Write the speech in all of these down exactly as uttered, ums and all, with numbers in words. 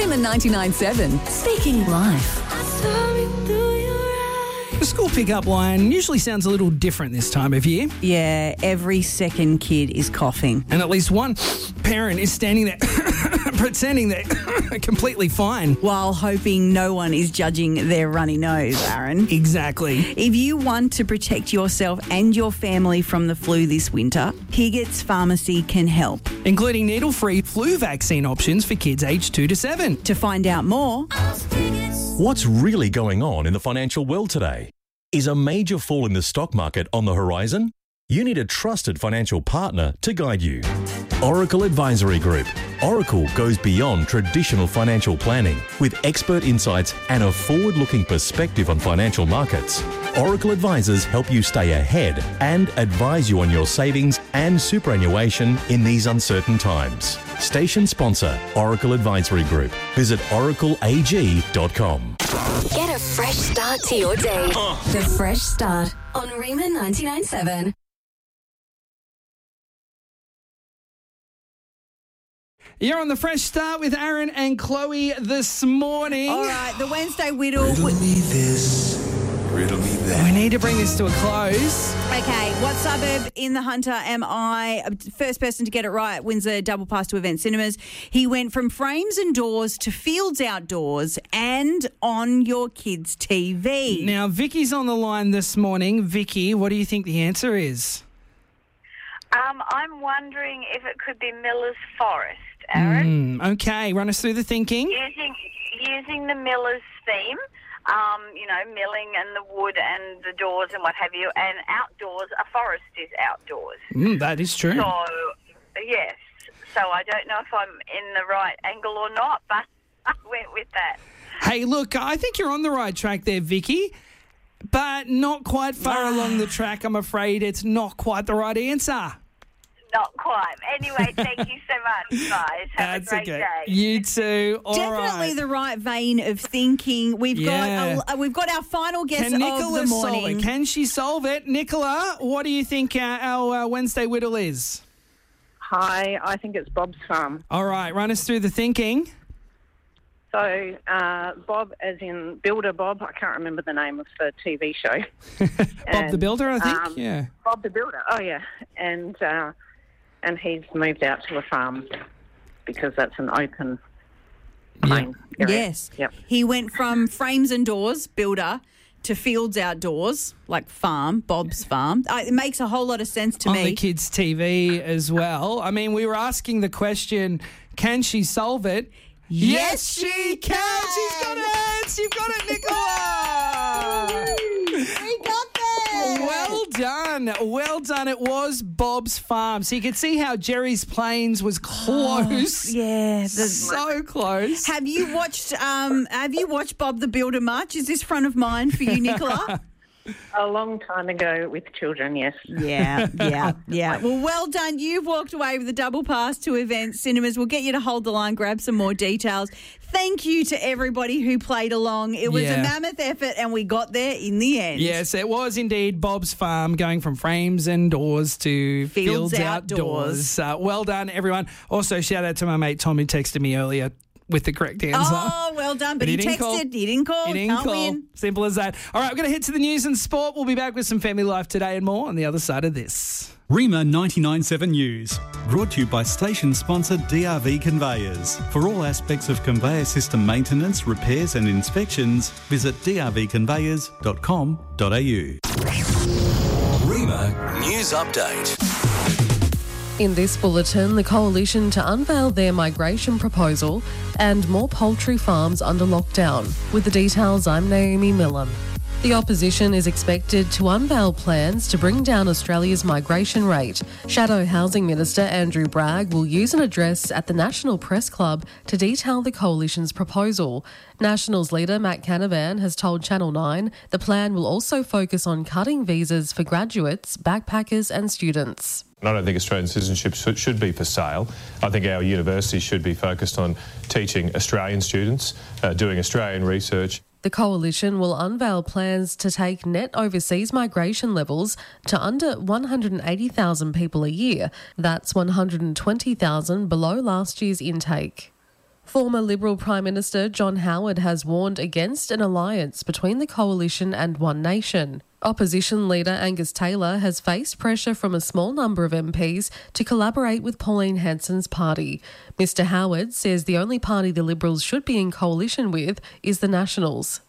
Rima ninety-nine seven, speaking life. The school pickup line usually sounds a little different this time of year. Yeah, every second kid is coughing. And at least one parent is standing there pretending they're completely fine. While hoping no one is judging their runny nose, Aaron. Exactly. If you want to protect yourself and your family from the flu this winter, Higgett's Pharmacy can help. Including needle-free flu vaccine options for kids aged two to seven. To find out more... What's really going on in the financial world today? Is a major fall in the stock market on the horizon? You need a trusted financial partner to guide you. Oracle Advisory Group. Oracle goes beyond traditional financial planning with expert insights and a forward-looking perspective on financial markets. Oracle advisors help you stay ahead and advise you on your savings and superannuation in these uncertain times. Station sponsor, Oracle Advisory Group. Visit oracle a g dot com. Get a fresh start to your day. The Fresh Start on Rima ninety-nine seven. You're on the Fresh Start with Aaron and Chloe this morning. All right, the Wednesday Whittle... Riddle me this, riddle me that. We need to bring this to a close. Okay, what suburb in the Hunter am I? First person to get it right wins a double pass to Event Cinemas. He went from frames and doors to Fields Outdoors and on your kids' T V. Now, Vicky's on the line this morning. Vicky, what do you think the answer is? Um, I'm wondering if it could be Miller's Forest, Aaron. Mm, okay, run us through the thinking. Using using the Miller's theme, um, you know, milling and the wood and the doors and what have you, and outdoors, a forest is outdoors. Mm, that is true. So, yes. So I don't know if I'm in the right angle or not, but I went with that. Hey, look, I think you're on the right track there, Vicky, but not quite far along the track. I'm afraid it's not quite the right answer. Not quite. Anyway, thank you so much, guys. Have That's a great okay. day. You too. All Definitely right. the right vein of thinking. We've Yeah. got a, we've got our final guess Can of Nicola the solve morning. it? Can she solve it? Nicola, what do you think uh, our uh, Wednesday Whittle is? Hi, I think it's Bob's Farm. All right, run us through the thinking. So, uh, Bob, as in Builder Bob, I can't remember the name of the T V show. Bob And, the Builder, I think? um, yeah. Bob the Builder, oh yeah. And uh, and he's moved out to a farm because that's an open plain area. Yes. Yep. He went from frames and doors, builder, to Fields Outdoors, like farm, Bob's Farm. Uh, it makes a whole lot of sense to On me. the kids' T V as well. I mean, we were asking the question, can she solve it? Yes, she can. She's got it. You've got it, Nicola. We got there. Well done. Well done. It was Bob's Farm. So you could see how Jerry's Plains was close. Yeah. The, So close. have you watched um have you watched Bob the Builder much? Is this front of mind for you, Nicola? A long time ago with children, yes. Yeah, yeah, yeah. Well, well done. You've walked away with a double pass to Event Cinemas. We'll get you to hold the line, grab some more details. Thank you to everybody who played along. It was Yeah. a mammoth effort and we got there in the end. Yes, it was indeed Bob's Farm, going from frames and doors to Fields Fields, Outdoors. Uh, well done, everyone. Also, shout out to my mate Tom who texted me earlier with the correct answer. Oh, well done. But, But he, he didn't texted, call. he didn't call. He didn't Can't call. win. Simple as that. All right, we're going to head to the news and sport. We'll be back with some family life today and more on the other side of this. Rima ninety-nine seven News, brought to you by station sponsor D R V Conveyors. For all aspects of conveyor system maintenance, repairs and inspections, visit d r v conveyors dot com dot a u. Rima News Update. In this bulletin, the Coalition to unveil their migration proposal and more poultry farms under lockdown. With the details, I'm Naomi Millen. The opposition is expected to unveil plans to bring down Australia's migration rate. Shadow Housing Minister Andrew Bragg will use an address at the National Press Club to detail the Coalition's proposal. Nationals leader Matt Canavan has told Channel nine the plan will also focus on cutting visas for graduates, backpackers and students. I don't think Australian citizenship should, should be for sale. I think our universities should be focused on teaching Australian students, uh, doing Australian research. The Coalition will unveil plans to take net overseas migration levels to under one hundred eighty thousand people a year. That's one hundred twenty thousand below last year's intake. Former Liberal Prime Minister John Howard has warned against an alliance between the Coalition and One Nation. Opposition leader Angus Taylor has faced pressure from a small number of M Ps to collaborate with Pauline Hanson's party. Mister Howard says the only party the Liberals should be in coalition with is the Nationals.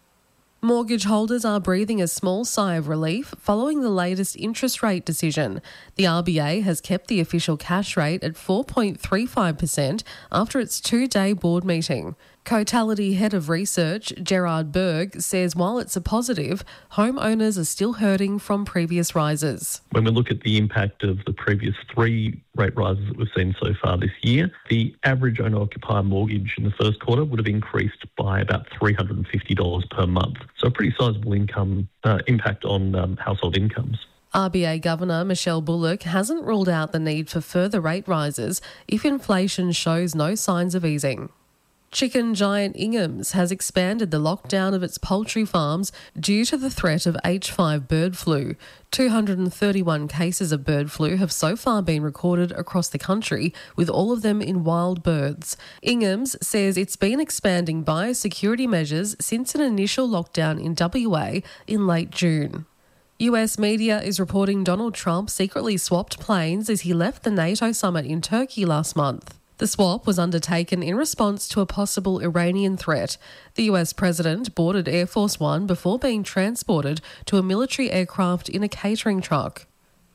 Mortgage holders are breathing a small sigh of relief following the latest interest rate decision. The R B A has kept the official cash rate at four point three five percent after its two-day board meeting. Cotality Head of Research Gerard Berg says while it's a positive, homeowners are still hurting from previous rises. When we look at the impact of the previous three rate rises that we've seen so far this year, the average owner-occupier mortgage in the first quarter would have increased by about three hundred fifty dollars per month. So a pretty sizable income uh, impact on um, household incomes. R B A Governor Michelle Bullock hasn't ruled out the need for further rate rises if inflation shows no signs of easing. Chicken giant Ingham's has expanded the lockdown of its poultry farms due to the threat of H five bird flu. two hundred thirty-one cases of bird flu have so far been recorded across the country, with all of them in wild birds. Ingham's says it's been expanding biosecurity measures since an initial lockdown in W A in late June. U S media is reporting Donald Trump secretly swapped planes as he left the NATO summit in Turkey last month. The swap was undertaken in response to a possible Iranian threat. The U S president boarded Air Force One before being transported to a military aircraft in a catering truck.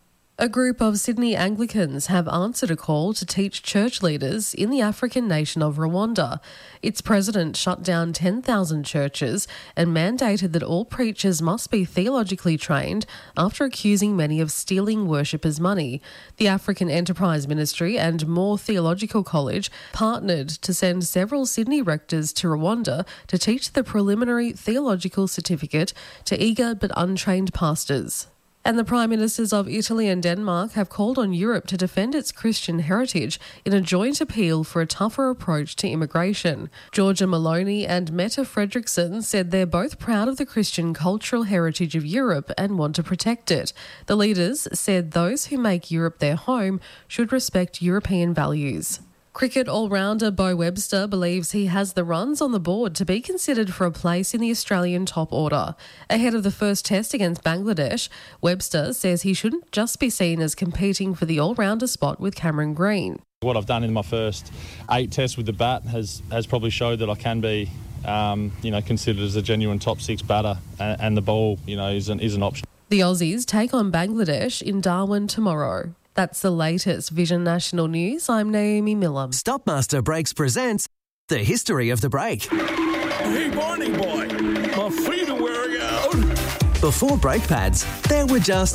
A group of Sydney Anglicans have answered a call to teach church leaders in the African nation of Rwanda. Its president shut down ten thousand churches and mandated that all preachers must be theologically trained after accusing many of stealing worshippers' money. The African Enterprise Ministry and Moore Theological College partnered to send several Sydney rectors to Rwanda to teach the preliminary theological certificate to eager but untrained pastors. And the Prime Ministers of Italy and Denmark have called on Europe to defend its Christian heritage in a joint appeal for a tougher approach to immigration. Giorgia Meloni and Mette Frederiksen said they're both proud of the Christian cultural heritage of Europe and want to protect it. The leaders said those who make Europe their home should respect European values. Cricket all-rounder Beau Webster believes he has the runs on the board to be considered for a place in the Australian top order. Ahead of the first test against Bangladesh, Webster says he shouldn't just be seen as competing for the all-rounder spot with Cameron Green. What I've done in my first eight tests with the bat has, has probably showed that I can be um, you know, considered as a genuine top six batter, and, and the ball you know, is an, is an option. The Aussies take on Bangladesh in Darwin tomorrow. That's the latest Vision National News. I'm Naomi Millam. Stopmaster Brakes presents The History of the Brake. Hey, morning boy, my feet are wearing out. Before brake pads, there were just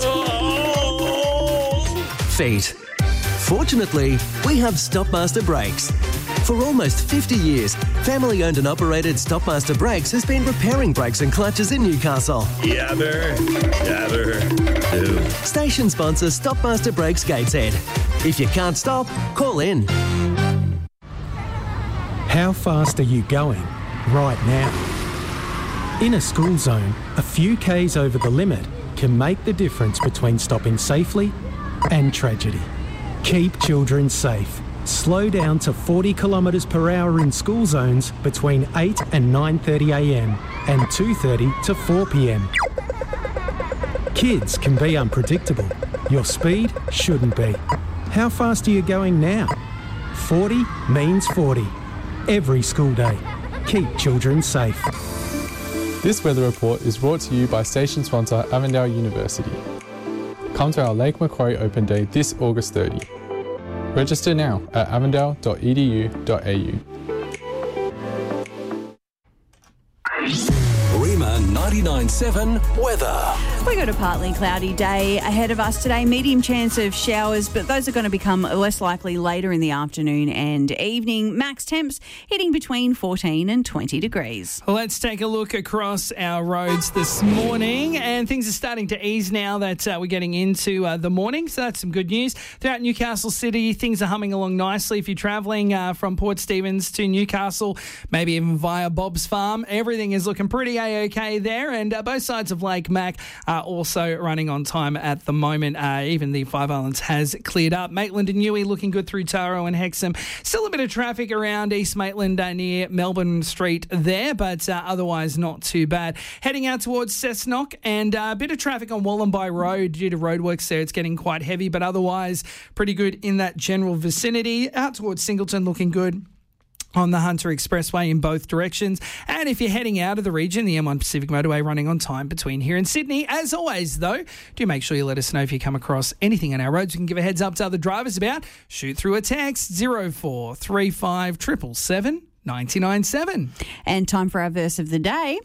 Oh. feet. Fortunately, we have Stopmaster Brakes. For almost fifty years, family-owned and operated Stopmaster Brakes has been repairing brakes and clutches in Newcastle. Yabber, yabber, do. Station sponsor Stopmaster Brakes Gateshead. If you can't stop, call in. How fast are you going right now? In a school zone, a few Ks over the limit can make the difference between stopping safely and tragedy. Keep children safe. Slow down to forty kilometres per hour in school zones between eight and nine thirty a m and two thirty to four p m. Kids can be unpredictable. Your speed shouldn't be. How fast are you going now? forty means forty. Every school day. Keep children safe. This weather report is brought to you by station sponsor Avondale University. Come to our Lake Macquarie Open Day this August thirtieth. Register now at avondale dot e d u dot a u. Rima ninety-nine point seven weather. We got a partly cloudy day ahead of us today. Medium chance of showers, but those are going to become less likely later in the afternoon and evening. Max temps hitting between fourteen and twenty degrees. Let's take a look across our roads this morning, and things are starting to ease now that uh, we're getting into uh, the morning, so that's some good news. Throughout Newcastle City, things are humming along nicely. If you're travelling uh, from Port Stephens to Newcastle, maybe even via Bob's Farm, everything is looking pretty A-OK there, and uh, both sides of Lake Mac are also running on time at the moment. Uh, even the Five Islands has cleared up. Maitland and Newey looking good through Taro and Hexham. Still a bit of traffic around East Maitland uh, near Melbourne Street there, but uh, otherwise not too bad. Heading out towards Cessnock, and uh, a bit of traffic on Wallumbye Road due to roadworks there. It's getting quite heavy, but otherwise pretty good in that general vicinity. Out towards Singleton looking good on the Hunter Expressway in both directions. And if you're heading out of the region, the M one Pacific Motorway running on time between here and Sydney. As always, though, do make sure you let us know if you come across anything on our roads we can give a heads up to other drivers about. Shoot through a text, zero four three five seven seven seven nine nine seven. And time for our verse of the day.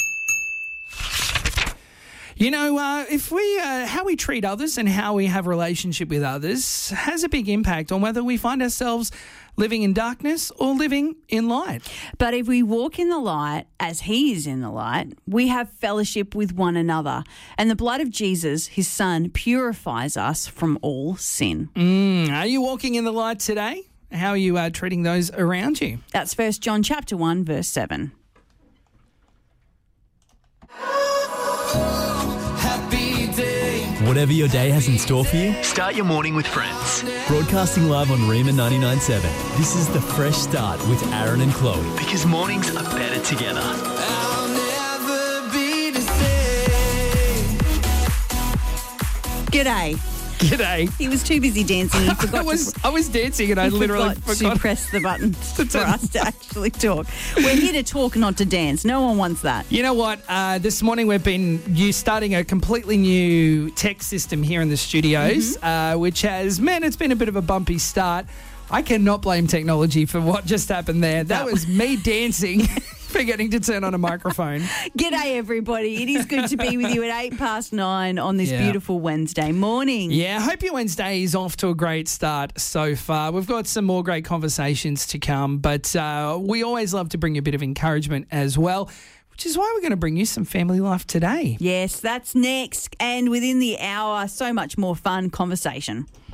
You know, uh, if we uh, how we treat others and how we have a relationship with others has a big impact on whether we find ourselves living in darkness or living in light. But if we walk in the light as he is in the light, we have fellowship with one another. And the blood of Jesus, his son, purifies us from all sin. Mm, are you walking in the light today? How are you uh, treating those around you? That's First John chapter one, verse seven. Whatever your day has in store for you, start your morning with Friends. Broadcasting live on Rima ninety-nine point seven. This is The Fresh Start with Aaron and Chloe. Because mornings are better together. I'll never be the same. G'day. G'day. He was too busy dancing. He forgot I was to, I was dancing and I he literally forgot, forgot to press the button for us to actually talk. We're here to talk, not to dance. No one wants that. You know what? Uh, this morning we've been you starting a completely new tech system here in the studios, Mm-hmm. uh, which has, man, it's been a bit of a bumpy start. I cannot blame technology for what just happened there. That was me dancing. Forgetting to turn on a microphone. G'day, everybody. It is good to be with you at eight past nine on this Yeah. beautiful Wednesday morning. Yeah, I hope your Wednesday is off to a great start so far. We've got some more great conversations to come, but uh, we always love to bring you a bit of encouragement as well, which is why we're going to bring you some family life today. Yes, that's next. And within the hour, so much more fun conversation.